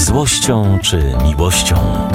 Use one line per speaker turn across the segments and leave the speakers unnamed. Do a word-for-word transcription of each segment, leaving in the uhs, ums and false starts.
złością czy miłością.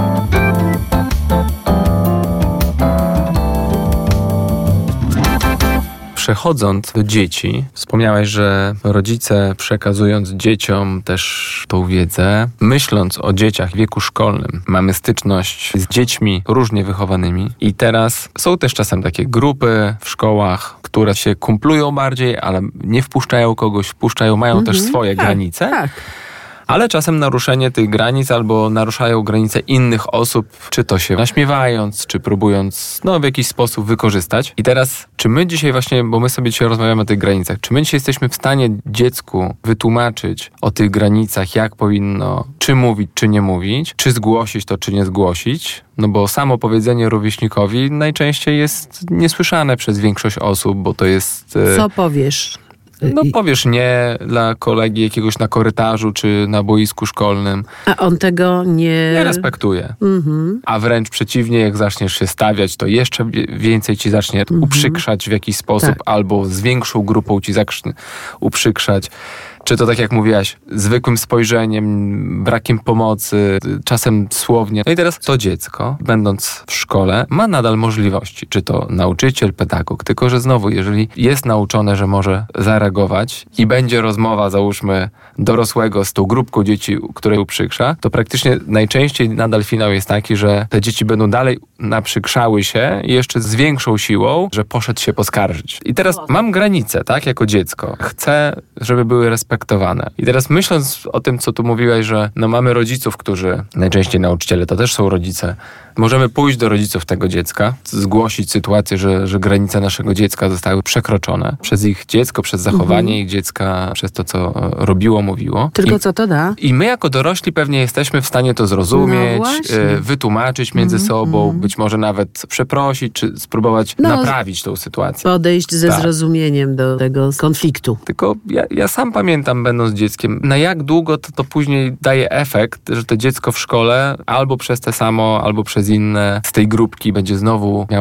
Przechodząc do dzieci, wspomniałeś, że rodzice przekazując dzieciom też tą wiedzę, myśląc o dzieciach w wieku szkolnym, mamy styczność z dziećmi różnie wychowanymi i teraz są też czasem takie grupy w szkołach, które się kumplują bardziej, ale nie wpuszczają kogoś, wpuszczają, mają
Mhm.
też swoje
tak,
granice.
Tak.
Ale czasem naruszenie tych granic albo naruszają granice innych osób, czy to się naśmiewając, czy próbując no, w jakiś sposób wykorzystać. I teraz, czy my dzisiaj właśnie, bo my sobie dzisiaj rozmawiamy o tych granicach, czy my dzisiaj jesteśmy w stanie dziecku wytłumaczyć o tych granicach, jak powinno, czy mówić, czy nie mówić, czy zgłosić to, czy nie zgłosić? No bo samo powiedzenie rówieśnikowi najczęściej jest niesłyszane przez większość osób, bo to jest...
Co powiesz?
No powiesz nie dla kolegi jakiegoś na korytarzu czy na boisku szkolnym.
A on tego nie...
Nie respektuje.
Mhm.
A wręcz przeciwnie, jak zaczniesz się stawiać, to jeszcze więcej ci zacznie
Mhm.
uprzykrzać w jakiś sposób,
Tak.
albo z większą grupą ci zacznie uprzykrzać. Czy to tak jak mówiłaś, zwykłym spojrzeniem, brakiem pomocy, czasem słownie. No i teraz to dziecko, będąc w szkole, ma nadal możliwości. Czy to nauczyciel, pedagog. Tylko że znowu, jeżeli jest nauczone, że może zareagować i będzie rozmowa, załóżmy, dorosłego z tą grupką dzieci, której uprzykrza, to praktycznie najczęściej nadal finał jest taki, że te dzieci będą dalej naprzykrzały się i jeszcze z większą siłą, że poszedł się poskarżyć. I teraz mam granicę, tak, jako dziecko. Chcę, żeby były respektowane. I teraz myśląc o tym, co tu mówiłeś, że no mamy rodziców, którzy, najczęściej nauczyciele, to też są rodzice, możemy pójść do rodziców tego dziecka, zgłosić sytuację, że, że granice naszego dziecka zostały przekroczone przez ich dziecko, przez zachowanie
Mhm.
ich dziecka, przez to, co robiło, mówiło.
Tylko
I,
co to da?
I my jako dorośli pewnie jesteśmy w stanie to zrozumieć,
No właśnie.
e, wytłumaczyć między
Mhm,
sobą,
mhm.
być może nawet przeprosić, czy spróbować
No,
naprawić tą sytuację.
Podejść ze
Tak.
zrozumieniem do tego konfliktu.
Tylko ja, ja sam pamiętam, będąc dzieckiem, na jak długo to, to później daje efekt, że to dziecko w szkole albo przez te samo, albo przez inne z tej grupki będzie znowu miało